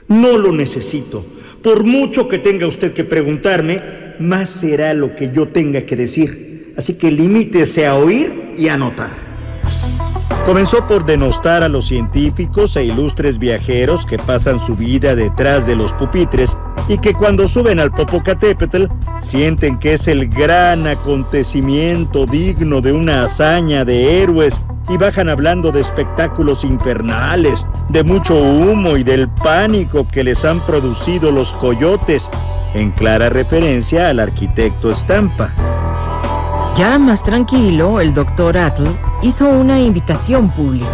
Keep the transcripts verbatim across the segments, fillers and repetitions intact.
No lo necesito. Por mucho que tenga usted que preguntarme, más será lo que yo tenga que decir. Así que limítese a oír y a anotar. Comenzó por denostar a los científicos e ilustres viajeros que pasan su vida detrás de los pupitres y que cuando suben al Popocatépetl sienten que es el gran acontecimiento digno de una hazaña de héroes y bajan hablando de espectáculos infernales, de mucho humo y del pánico que les han producido los coyotes, en clara referencia al arquitecto Stampa. Ya más tranquilo, el doctor Atl hizo una invitación pública.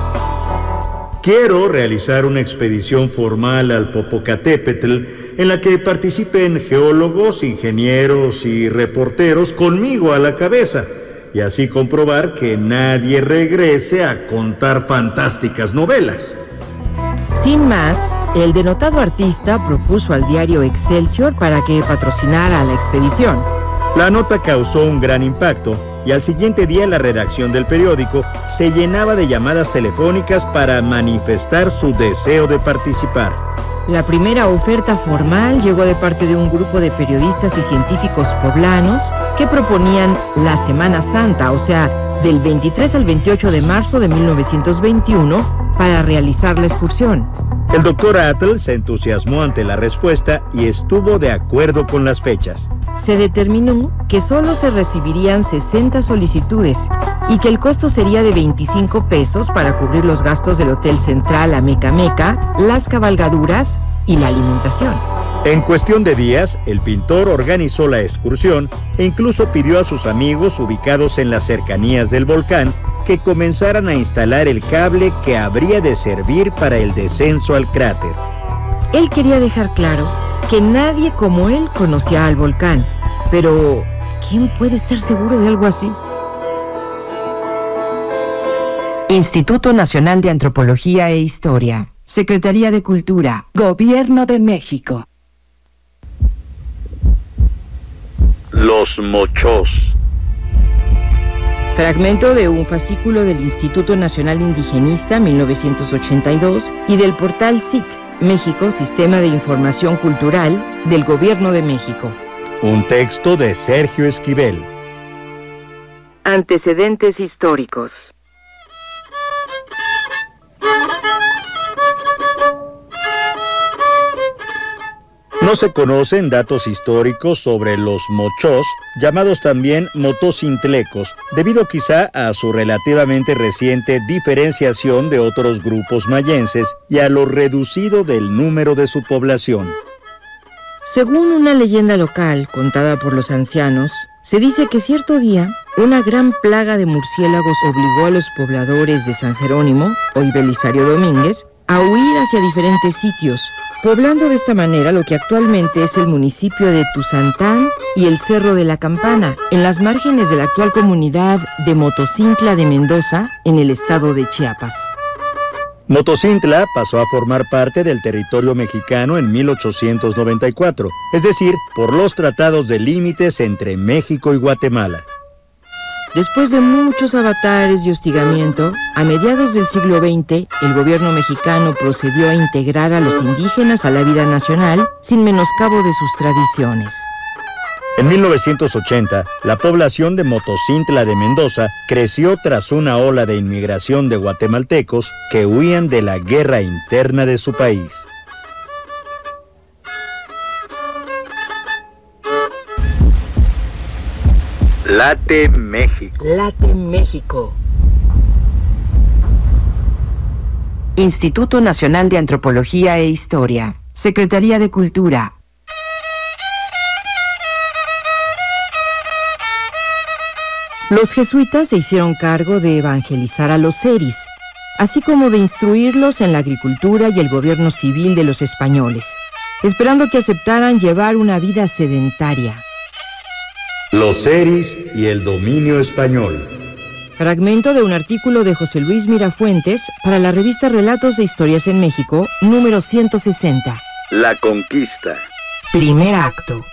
Quiero realizar una expedición formal al Popocatépetl en la que participen geólogos, ingenieros y reporteros conmigo a la cabeza, y así comprobar que nadie regrese a contar fantásticas novelas. Sin más, el denotado artista propuso al diario Excelsior para que patrocinara la expedición. La nota causó un gran impacto y al siguiente día la redacción del periódico se llenaba de llamadas telefónicas para manifestar su deseo de participar. La primera oferta formal llegó de parte de un grupo de periodistas y científicos poblanos que proponían la Semana Santa, o sea, del veintitrés al veintiocho de marzo de mil novecientos veintiuno, para realizar la excursión. El doctor Atl se entusiasmó ante la respuesta y estuvo de acuerdo con las fechas. Se determinó que solo se recibirían sesenta solicitudes y que el costo sería de veinticinco pesos para cubrir los gastos del Hotel Central Ameca Meca, las cabalgaduras y la alimentación. En cuestión de días, el pintor organizó la excursión e incluso pidió a sus amigos ubicados en las cercanías del volcán que comenzaran a instalar el cable que habría de servir para el descenso al cráter. Él quería dejar claro que nadie como él conocía al volcán, pero ¿quién puede estar seguro de algo así? Instituto Nacional de Antropología e Historia, Secretaría de Cultura, Gobierno de México. Los mochós. Fragmento de un fascículo del Instituto Nacional Indigenista mil novecientos ochenta y dos y del portal S I C, México, Sistema de Información Cultural del Gobierno de México. Un texto de Sergio Esquivel. Antecedentes históricos. No se conocen datos históricos sobre los mochós, llamados también motocintlecos, debido quizá a su relativamente reciente diferenciación de otros grupos mayenses y a lo reducido del número de su población. Según una leyenda local contada por los ancianos, se dice que cierto día una gran plaga de murciélagos obligó a los pobladores de San Jerónimo, hoy Belisario Domínguez, a huir hacia diferentes sitios, poblando de esta manera lo que actualmente es el municipio de Tuzantán y el Cerro de la Campana, en las márgenes de la actual comunidad de Motocintla de Mendoza, en el estado de Chiapas. Motocintla pasó a formar parte del territorio mexicano en mil ochocientos noventa y cuatro, es decir, por los tratados de límites entre México y Guatemala. Después de muchos avatares y hostigamiento, a mediados del siglo veinte, el gobierno mexicano procedió a integrar a los indígenas a la vida nacional sin menoscabo de sus tradiciones. En mil novecientos ochenta, la población de Motocintla de Mendoza creció tras una ola de inmigración de guatemaltecos que huían de la guerra interna de su país. Late México. Late México. Instituto Nacional de Antropología e Historia, Secretaría de Cultura. Los jesuitas se hicieron cargo de evangelizar a los seris, así como de instruirlos en la agricultura y el gobierno civil de los españoles, esperando que aceptaran llevar una vida sedentaria. Los seris y el dominio español. Fragmento de un artículo de José Luis Mirafuentes para la revista Relatos de Historias en México, número ciento sesenta. La conquista. Primer acto.